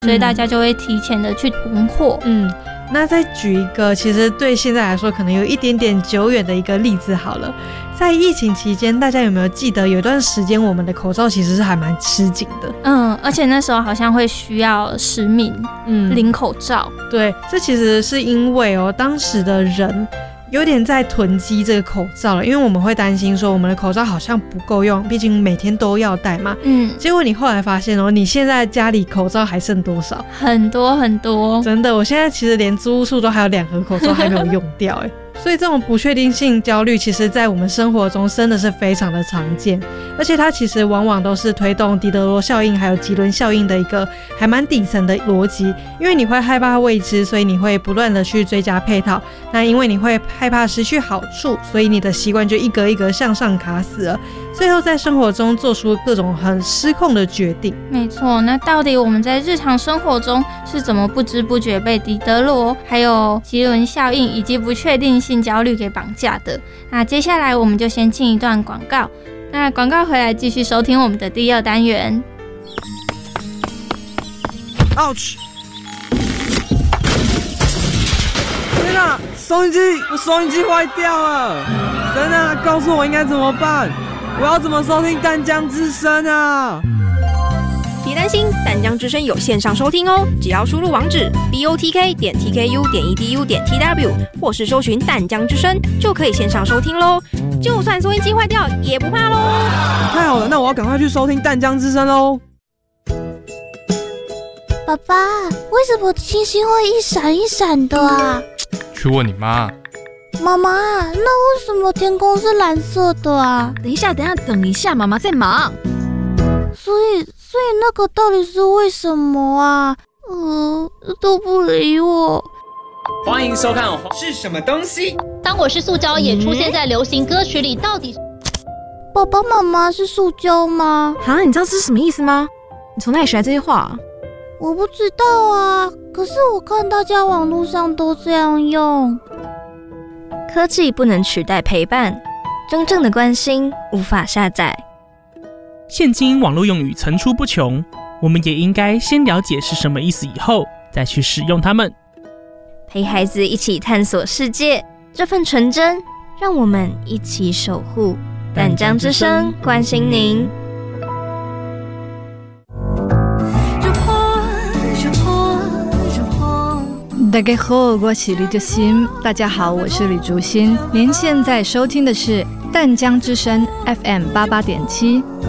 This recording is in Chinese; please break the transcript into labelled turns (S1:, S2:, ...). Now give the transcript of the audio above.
S1: 所以大家就会提前的去囤货。
S2: 那再举一个其实对现在来说可能有一点点久远的一个例子好了，在疫情期间，大家有没有记得有一段时间我们的口罩其实是还蛮吃紧的？
S1: 而且那时候好像会需要实名领口罩。
S2: 对，这其实是因为当时的人有点在囤积这个口罩了，因为我们会担心说我们的口罩好像不够用，毕竟每天都要戴嘛。结果你后来发现你现在家里口罩还剩多少？
S1: 很多很多，
S2: 真的，我现在其实连租屋处都还有2盒口罩还没有用掉所以这种不确定性焦虑其实在我们生活中真的是非常的常见，而且它其实往往都是推动狄德罗效应还有吉伦效应的一个还蛮底层的逻辑。因为你会害怕未知，所以你会不断的去追加配套，那因为你会害怕失去好处，所以你的习惯就一格一格向上卡死了，最后在生活中做出各种很失控的决定。
S1: 没错，那到底我们在日常生活中是怎么不知不觉被狄德罗还有吉伦效应以及不确定性焦虑给绑架的？那接下来我们就先进一段广告，那广告回来继续收听我们的第2单元。
S3: Ouch！ 天哪，收音机！我收音机坏掉了！神啊，告诉我应该怎么办？我要怎么收听淡江之声啊？
S4: 别担心，淡江之声有线上收听哦，只要输入网址 botk.tku.edu.tw 或是搜寻淡江之声，就可以线上收听咯。就算收音机坏掉也不怕咯。
S3: 太好了，那我要赶快去收听淡江之声咯。
S5: 爸爸，为什么星星会一闪一闪的啊？
S6: 去问你妈。
S5: 妈妈，那为什么天空是蓝色的啊？
S7: 等一下，妈妈在忙。
S5: 所以那个到底是为什么啊？都不理我。
S8: 欢迎收看是什么东西？
S9: 当我是塑胶也出现在流行歌曲里，到底
S5: 爸爸妈妈是塑胶吗？
S7: 你知道这是什么意思吗？你从哪里学来这些话？
S5: 我不知道啊，可是我看大家网络上都这样用。
S10: 科技不能取代陪伴，真正的关心无法下载。
S11: 现今网络用语层出不穷，我们也应该先了解是什么意思以后，再去使用它们。
S10: 陪孩子一起探索世界，这份纯真，让我们一起守护。淡江之声，关心您。
S12: 大家好，我是李竹欣。大家好，我是李竹欣。您现在收听的是淡江之声 FM 88.7。